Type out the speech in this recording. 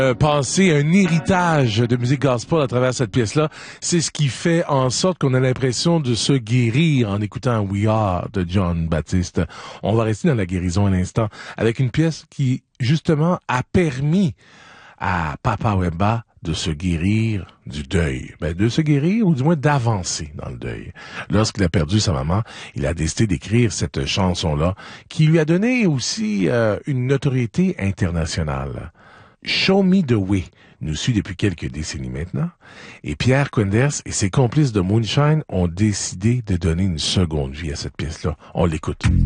Penser un héritage de musique gospel à travers cette pièce-là, c'est ce qui fait en sorte qu'on a l'impression de se guérir en écoutant We Are de John Baptiste. On va rester dans la guérison un instant avec une pièce qui, justement, a permis à Papa Wemba de se guérir du deuil. Ben, de se guérir, ou du moins d'avancer dans le deuil. Lorsqu'il a perdu sa maman, il a décidé d'écrire cette chanson-là, qui lui a donné aussi une notoriété internationale. Show Me the Way nous suit depuis quelques décennies maintenant, et Pierre Quenders et ses complices de Moonshine ont décidé de donner une seconde vie à cette pièce-là. On l'écoute.